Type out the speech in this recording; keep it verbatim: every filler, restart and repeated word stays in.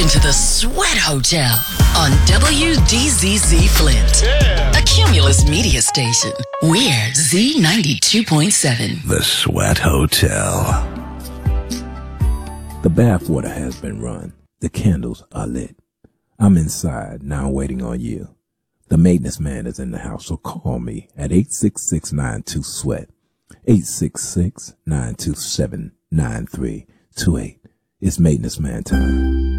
into the Sweat Hotel on W D Z Z Flint, yeah. A Cumulus media station. We're Z ninety-two point seven. The Sweat Hotel. The bathwater has been run. The candles are lit. I'm inside, now waiting on you. The maintenance man is in the house, so call me at eight six six, nine two, SWEAT. eight six six, nine two seven, nine three two eight. It's maintenance man time.